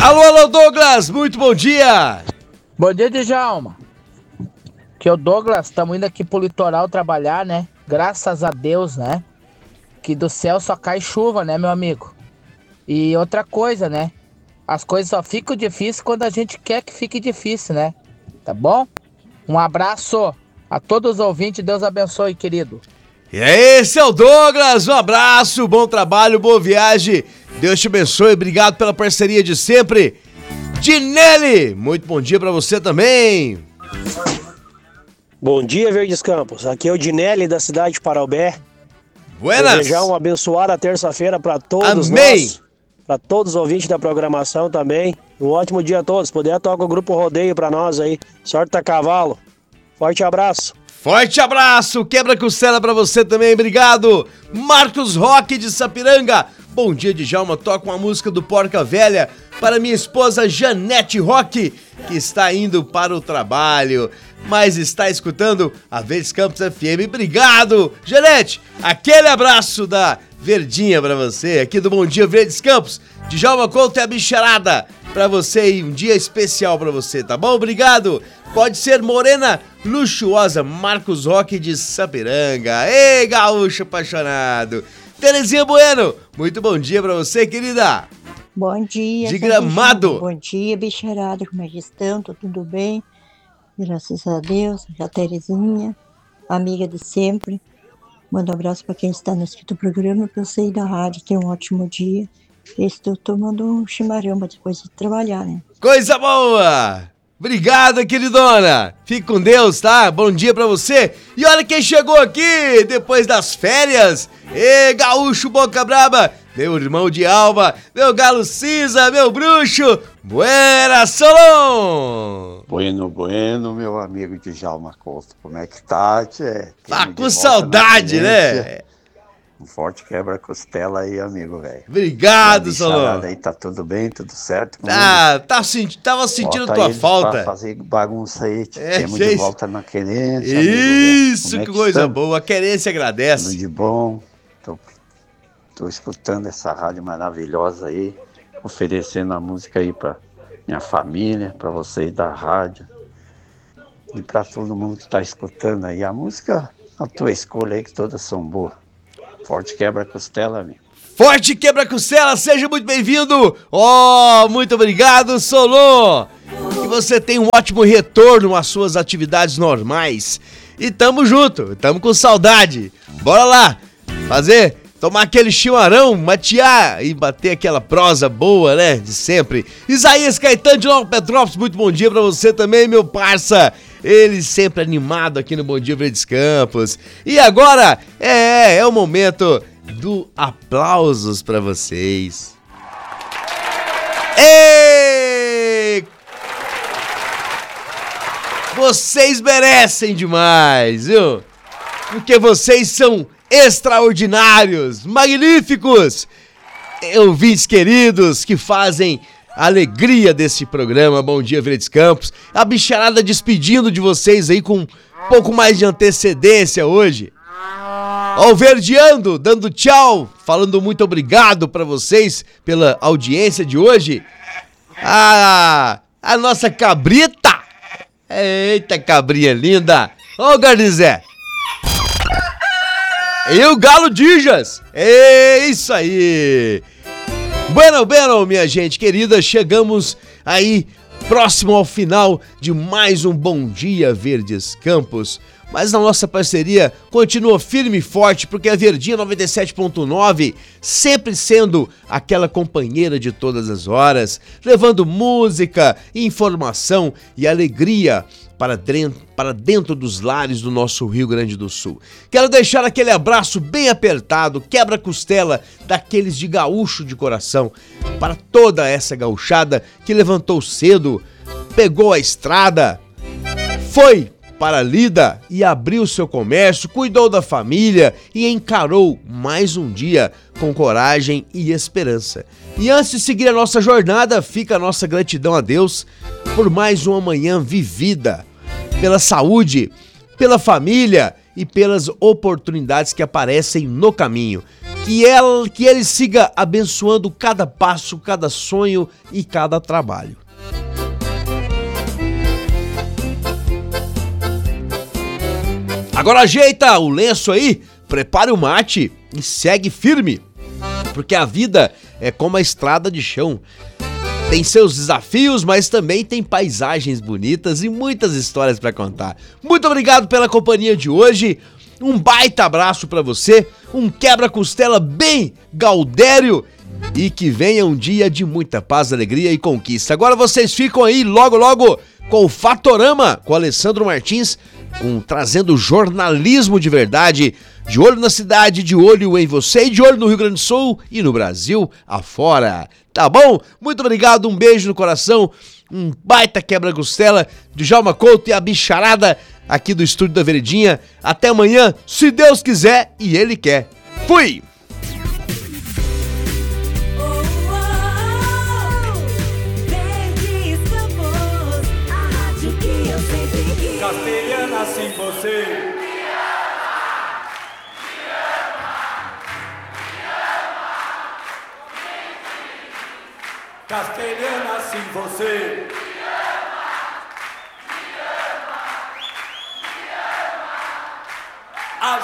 Alô, alô, Douglas, muito bom dia! Bom dia, Djalma. Que o Douglas, estamos indo aqui pro litoral trabalhar, né? Graças a Deus, né? Que do céu só cai chuva, né, meu amigo? E outra coisa, né? As coisas só ficam difíceis quando a gente quer que fique difícil, né? Tá bom? Um abraço a todos os ouvintes, Deus abençoe, querido. E esse é o Douglas, um abraço, bom trabalho, boa viagem, Deus te abençoe, obrigado pela parceria de sempre. Dinelli, muito bom dia pra você também. Bom dia, Verdes Campos, aqui é o Dinelli da cidade de Paraubé. Buenas. Desejar uma abençoada terça-feira pra todos Amém. nós, pra todos os ouvintes da programação também. Um ótimo dia a todos, puder toca o Grupo Rodeio pra nós aí, sorte a cavalo. Forte abraço. Forte abraço, quebra-costela pra você também, obrigado. Marcos Roque de Sapiranga, bom dia, Djalma, toca uma música do Porca Velha para minha esposa Janete Roque, que está indo para o trabalho, mas está escutando a Verdes Campos FM, obrigado, Janete, aquele abraço da Verdinha pra você, aqui do Bom Dia Verdes Campos, Djalma Couto é a bicharada pra você e um dia especial pra você, tá bom? Obrigado. Pode ser morena luxuosa, Marcos Roque de Sapiranga. Ei, gaúcho apaixonado. Terezinha Bueno, muito bom dia pra você, querida. Bom dia. De Gramado. Bom dia, bicharada, como é que estão? Tá tudo bem? Graças a Deus. A Terezinha, amiga de sempre. Manda um abraço para quem está no do programa, que eu sei da rádio. Tenha um ótimo dia. Estou tomando um chimarrão depois de trabalhar, né? Coisa boa! Obrigado, queridona! Fique com Deus, tá? Bom dia pra você! E olha quem chegou aqui depois das férias! Ê, gaúcho boca braba! Meu irmão de alma, meu galo cinza, meu bruxo! Buena, Solon! Bueno, meu amigo Djalma Couto. Como é que tá, tchê? Tá com saudade, né? Um forte quebra-costela aí, amigo, velho. Obrigado, Solon. Aí tá tudo bem, tudo certo? Tava sentindo Bota tua falta. Pra fazer bagunça aí, temos fez. De volta na querência. Isso, amigo, que coisa boa. A querência agradece. Tudo de bom. Tô escutando essa rádio maravilhosa aí, oferecendo a música aí pra minha família, pra vocês da rádio e pra todo mundo que tá escutando aí. A música, a tua escolha aí, que todas são boas. Forte quebra-costela, amigo. Forte quebra-costela, seja muito bem-vindo. Muito obrigado, Solon. Que você tenha um ótimo retorno às suas atividades normais. E tamo junto, tamo com saudade. Bora lá, tomar aquele chimarrão, matear e bater aquela prosa boa, né, de sempre. Isaías Caetano de Nova Petrópolis, muito bom dia pra você também, meu parça. Ele sempre animado aqui no Bom Dia Verdes Campos. E agora é o momento do aplausos pra vocês. Ei! Vocês merecem demais, viu? Porque vocês são extraordinários, magníficos, ouvintes queridos que fazem a alegria desse programa Bom Dia Verdes Campos. A bicharada despedindo de vocês aí com um pouco mais de antecedência hoje. Ó, o Verdeando, dando tchau, falando muito obrigado pra vocês pela audiência de hoje. A nossa cabrita, eita cabrinha linda, ó o Garnizé. E o Galo Dijas, é isso aí. Bueno, minha gente querida, chegamos aí próximo ao final de mais um Bom Dia Verdes Campos. Mas a nossa parceria continua firme e forte, porque a Verdinha 97.9 sempre sendo aquela companheira de todas as horas, levando música, informação e alegria para dentro dos lares do nosso Rio Grande do Sul. Quero deixar aquele abraço bem apertado, quebra-costela, daqueles de gaúcho de coração, para toda essa gauchada que levantou cedo, pegou a estrada, foi para Lida e abriu seu comércio, cuidou da família e encarou mais um dia com coragem e esperança. E antes de seguir a nossa jornada, fica a nossa gratidão a Deus por mais uma manhã vivida, pela saúde, pela família e pelas oportunidades que aparecem no caminho. que ele siga abençoando cada passo, cada sonho e cada trabalho. Agora ajeita o lenço aí, prepare o mate e segue firme, porque a vida é como a estrada de chão. Tem seus desafios, mas também tem paisagens bonitas e muitas histórias para contar. Muito obrigado pela companhia de hoje. Um baita abraço para você, um quebra-costela bem gaudério e que venha um dia de muita paz, alegria e conquista. Agora vocês ficam aí logo com o Fatorama, com o Alessandro Martins, trazendo jornalismo de verdade, de olho na cidade, de olho em você e de olho no Rio Grande do Sul e no Brasil afora. Tá bom? Muito obrigado, um beijo no coração, um baita quebra-costela de Djalma Couto e a bicharada aqui do estúdio da Verdinha. Até amanhã, se Deus quiser e Ele quer. Fui! Castelhana, assim você. Castelhana, assim você.